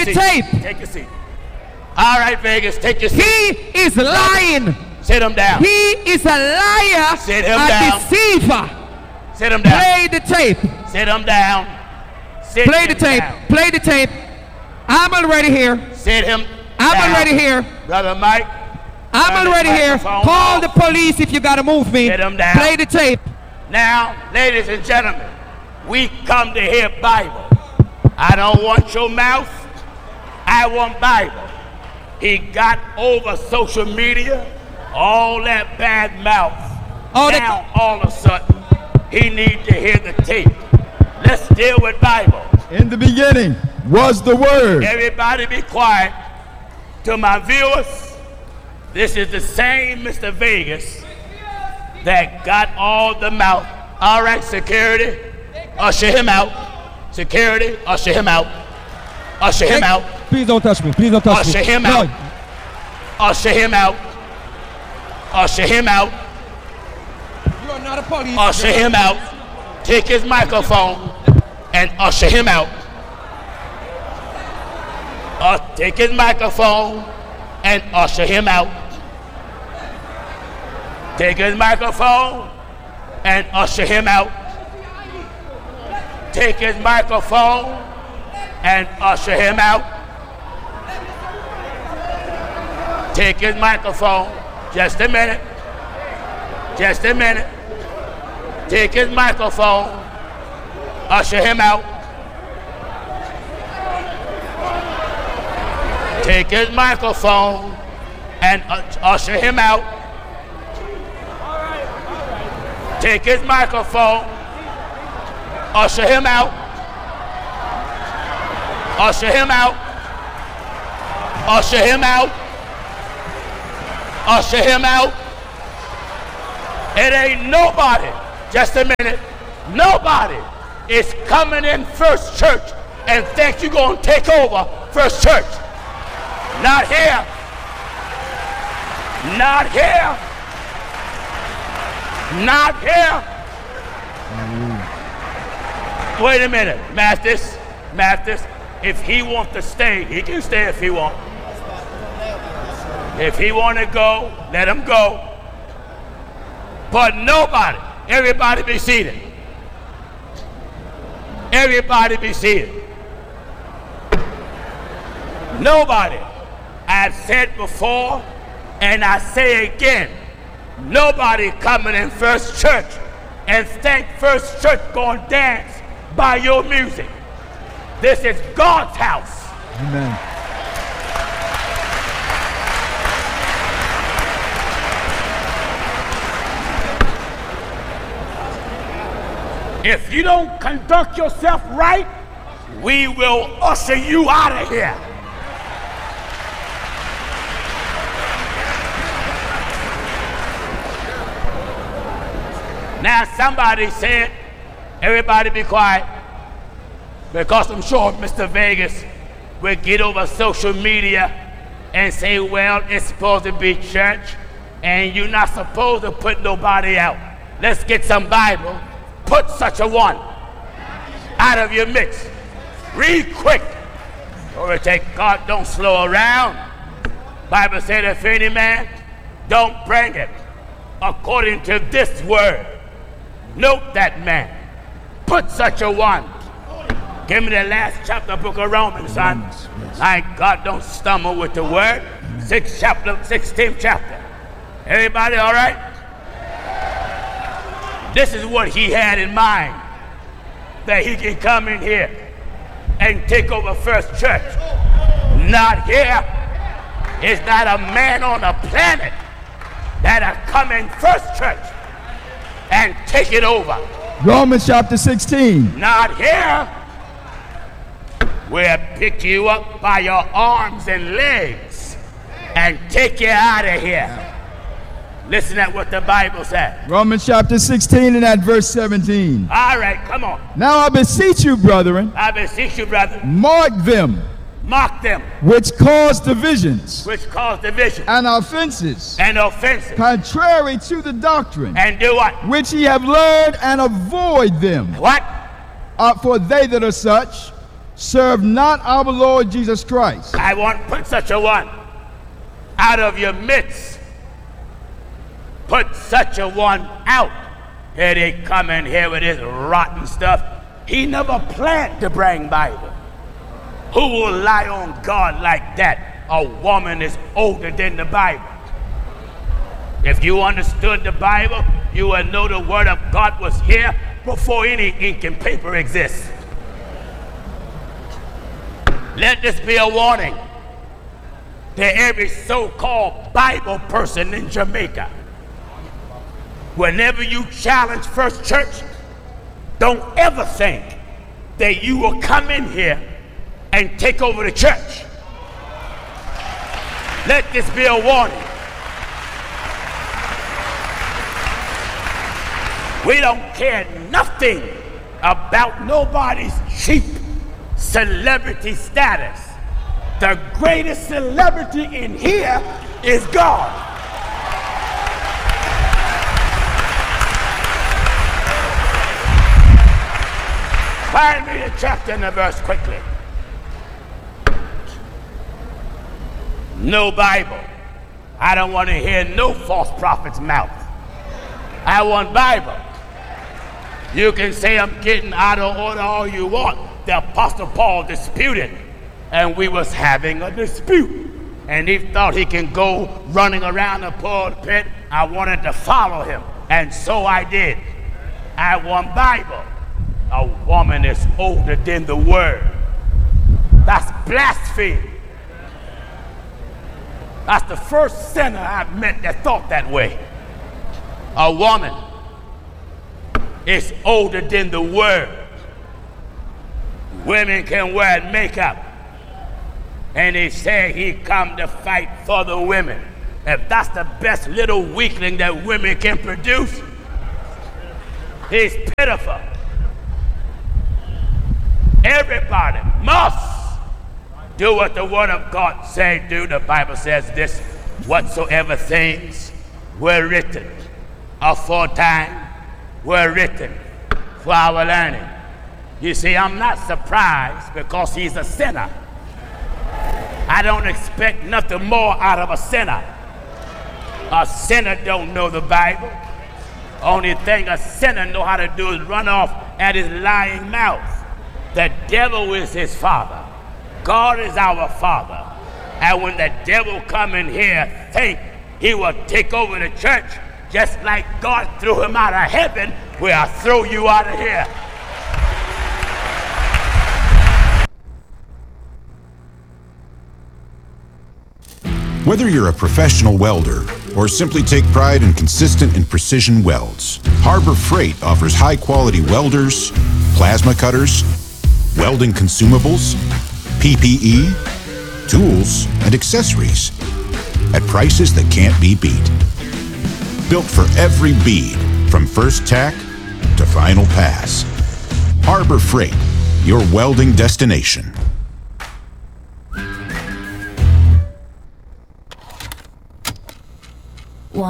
the tape. Take your seat. All right, Vegas, take your seat. He is lying. Sit him down. He is a liar. Sit him a down. deceiver. Sit him down. Play the tape. Sit him down. Sit Play the him tape. down. Play the tape. I'm already here. Sit him I'm down. already here. Brother Mike. I'm already here. Call the police if you gotta move me. Sit him down. Play the tape. Now, ladies and gentlemen, we come to hear Bible. I don't want your mouth. I want Bible. He got over social media, all that bad mouth. Now, all of a sudden, he needs to hear the tape. Let's deal with Bible. In the beginning was the Word. Everybody be quiet. To my viewers, this is the same Mr. Vegas that got all the mouth. All right, security, usher him out. Security, usher him out. Usher him out. Please don't touch me. Please don't touch me. Usher him out. Usher him out. Usher him out. You are not a police. Usher him out. Take his microphone and usher him out. Take his microphone and usher him out. Take his microphone and usher him out. Take his microphone and usher him out. Take his microphone. Just a minute. Just a minute. Take his microphone. Usher him out. Take his microphone and usher him out. Take his microphone. Usher him out. Usher him out. Usher him out. Usher him out. It ain't nobody, just a minute, nobody is coming in First Church and think you're going to take over First Church. Not here. Not here. Not here. Wait a minute, Mathis, if he wants to stay, he can stay if he wants. If he want to go, let him go. But nobody, everybody be seated. Everybody be seated. Nobody, I've said before, and I say again, nobody coming in First Church and think First Church gonna dance by your music. This is God's house. Amen. If you don't conduct yourself right, we will usher you out of here. Now somebody said, everybody be quiet, because I'm sure Mr. Vegas will get over social media and say, well, it's supposed to be church and you're not supposed to put nobody out. Let's get some Bible. Put such a one out of your midst. Read quick. Or take God, don't slow around. Bible said, if any man don't bring it according to this word, note that man. Put such a one. Give me the last chapter, book of Romans, son. My God, don't stumble with the word. 16th chapter. Everybody all right? This is what he had in mind, that he can come in here and take over First Church. Not here. It's not a man on the planet that'll come in First Church and take it over. Romans chapter 16. Not here. We'll pick you up by your arms and legs and take you out of here. Listen at what the Bible says. Romans chapter 16 and at verse 17. All right, come on. Now I beseech you, brethren. I beseech you, brother. Mark them. Mark them. Which cause divisions. Which cause division. And offenses. And offenses. Contrary to the doctrine. And do what? Which ye have learned, and avoid them. What? For they that are such serve not our Lord Jesus Christ. I won't put such a one out of your midst. Put such a one out. Here they come in here with this rotten stuff. He never planned to bring Bible. Who will lie on God like that? A woman is older than the Bible. If you understood the Bible, you would know the word of God was here before any ink and paper exists. Let this be a warning to every so-called Bible person in Jamaica. Whenever you challenge First Church, don't ever think that you will come in here and take over the church. Let this be a warning. We don't care nothing about nobody's cheap celebrity status. The greatest celebrity in here is God. Find me the chapter and the verse quickly. No Bible. I don't want to hear no false prophet's mouth. I want Bible. You can say I'm getting out of order all you want. The Apostle Paul disputed, and we was having a dispute. And he thought he can go running around the pulpit. I wanted to follow him, and so I did. I want Bible. A woman is older than the word. That's blasphemy. That's the first sinner I've met that thought that way. A woman is older than the word. Women can wear makeup. And he said he come to fight for the women. If that's the best little weakling that women can produce, he's pitiful. Everybody must do what the word of God say do. The Bible says this: whatsoever things were written aforetime were written for our learning. You see, I'm not surprised because he's a sinner. I don't expect nothing more out of a sinner. A sinner don't know the Bible. Only thing a sinner know how to do is run off at his lying mouth. The devil is his father. God is our father. And when the devil come in here, think he will take over the church, just like God threw him out of heaven, we'll throw you out of here. Whether you're a professional welder or simply take pride in consistent and precision welds, Harbor Freight offers high-quality welders, plasma cutters, welding consumables, PPE, tools, and accessories at prices that can't be beat. Built for every bead, from first tack to final pass. Harbor Freight, your welding destination.